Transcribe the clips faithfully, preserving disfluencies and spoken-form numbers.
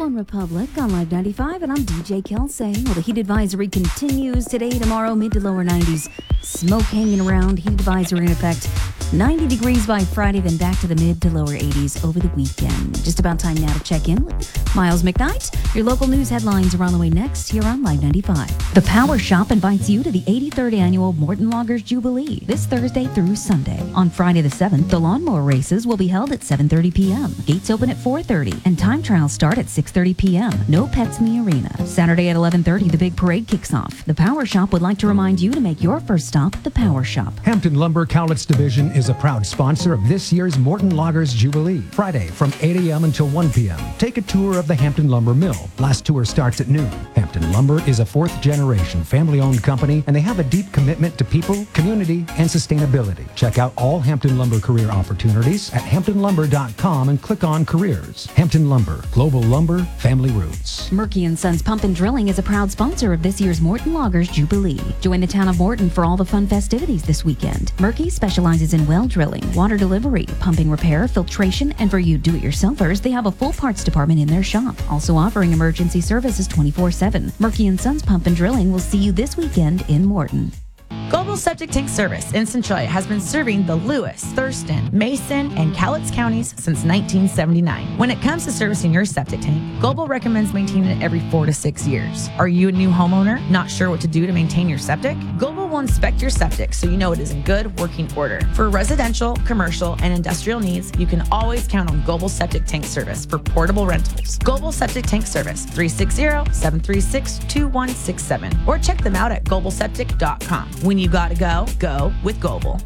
One Republic on Live ninety-five, and I'm D J Kelsey. Well, the heat advisory continues today, tomorrow, mid to lower nineties. Smoke hanging around, heat advisory in effect. ninety degrees by Friday, then back to the mid to lower eighties over the weekend. Just about time now to check in with Miles McKnight. Your local news headlines are on the way next here on Live ninety-five. The Power Shop invites you to the eighty-third annual Morton Loggers Jubilee this Thursday through Sunday. On Friday the seventh, the lawnmower races will be held at seven thirty p.m. Gates open at four thirty, and time trials start at six thirty p.m. No pets in the arena. Saturday at eleven thirty, the big parade kicks off. The Power Shop would like to remind you to make your first stop at the Power Shop. Hampton Lumber Cowlitz Division is a proud sponsor of this year's Morton Loggers Jubilee. Friday from eight a.m. until one p.m. Take a tour of the Hampton Lumber Mill. Last tour starts at noon. Hampton Lumber is a fourth-generation family-owned company, and they have a deep commitment to people, community, and sustainability. Check out all Hampton Lumber career opportunities at hampton lumber dot com and click on Careers. Hampton Lumber, global lumber, family roots. Murky and Sons Pump and Drilling is a proud sponsor of this year's Morton Loggers Jubilee. Join the town of Morton for all the fun festivities this weekend. Murky specializes in well drilling, water delivery, pumping repair, filtration, and for you do-it-yourselfers, they have a full parts department in their shop, also offering emergency services twenty-four seven. Murky and Sons Pump and Drilling will see you this weekend in Morton. Global Septic Tank Service in Centralia has been serving the Lewis, Thurston, Mason, and Cowlitz counties since nineteen seventy-nine. When it comes to servicing your septic tank, Global recommends maintaining it every four to six years. Are you a new homeowner, not sure what to do to maintain your septic? Global will inspect your septic so you know it is in good working order. For residential, commercial, and industrial needs, you can always count on Global Septic Tank Service for portable rentals. Global Septic Tank Service, three six zero, seven three six, two one six seven, or check them out at global septic dot com. When you gotta go, go with Global.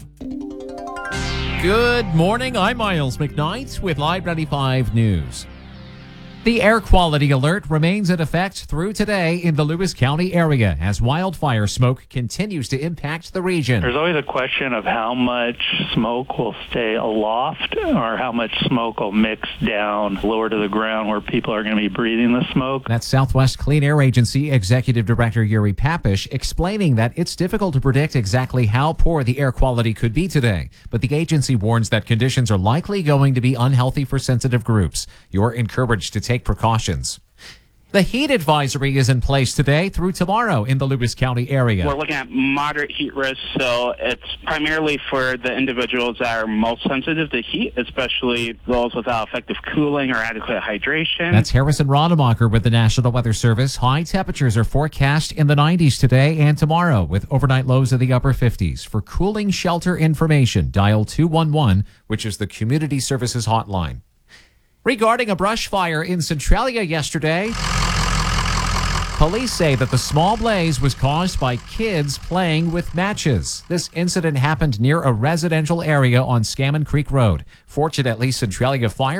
Good morning. I'm Miles McKnight with Live ninety-five News. The air quality alert remains in effect through today in the Lewis County area as wildfire smoke continues to impact the region. There's always a question of how much smoke will stay aloft or how much smoke will mix down lower to the ground where people are going to be breathing the smoke. That's Southwest Clean Air Agency Executive Director Yuri Papish explaining that it's difficult to predict exactly how poor the air quality could be today, but the agency warns that conditions are likely going to be unhealthy for sensitive groups. You're encouraged to take precautions. The heat advisory is in place today through tomorrow in the Lewis County area. We're looking at moderate heat risk, so it's primarily for the individuals that are most sensitive to heat, especially those without effective cooling or adequate hydration. That's Harrison Rademacher with the National Weather Service. High temperatures are forecast in the nineties today and tomorrow with overnight lows in the upper fifties. For cooling shelter information, dial two one one, which is the Community Services Hotline. Regarding a brush fire in Centralia yesterday, police say that the small blaze was caused by kids playing with matches. This incident happened near a residential area on Scammon Creek Road. Fortunately, Centralia Fire